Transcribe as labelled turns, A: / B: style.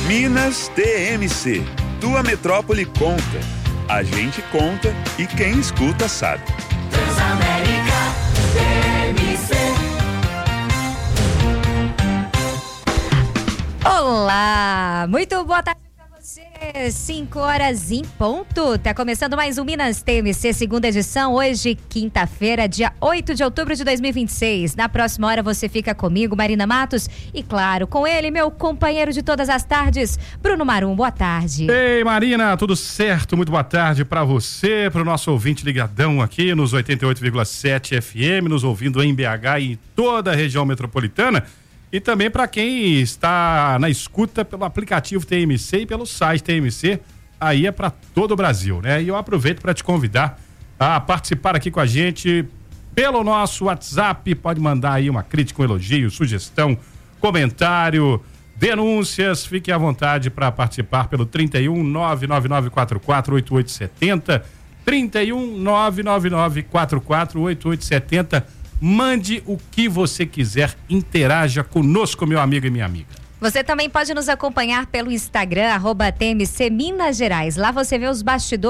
A: Minas TMC. Tua metrópole conta. A gente conta e quem escuta sabe.
B: Transamérica TMC.
C: Olá, muito boa tarde para você. 5 horas em ponto. Tá começando mais um Minas TMC, segunda edição. Hoje, quinta-feira, dia 8 de outubro de 2026. Na próxima hora você fica comigo, Marina Matos, e claro, com ele, meu companheiro de todas as tardes, Bruno Marum. Boa tarde.
D: Ei, Marina, tudo certo? Muito boa tarde para você, para o nosso ouvinte ligadão aqui nos 88,7 FM, nos ouvindo em BH e toda a região metropolitana. E também para quem está na escuta pelo aplicativo TMC e pelo site TMC, aí é para todo o Brasil, né? E eu aproveito para te convidar a participar aqui com a gente pelo nosso WhatsApp. Pode mandar aí uma crítica, um elogio, sugestão, comentário, denúncias. Fique à vontade para participar pelo 31 99944 8870, 31 99944 8870. Mande o que você quiser, interaja conosco, meu amigo e minha amiga.
C: Você também pode nos acompanhar pelo Instagram, @TMC Minas Gerais. Lá você vê os bastidores